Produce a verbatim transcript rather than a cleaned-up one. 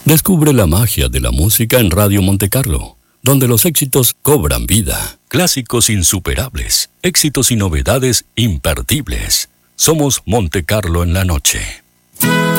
Descubre la magia de la música en Radio Monte Carlo, donde los éxitos cobran vida. Clásicos insuperables, éxitos y novedades imperdibles. Somos Monte Carlo en la noche.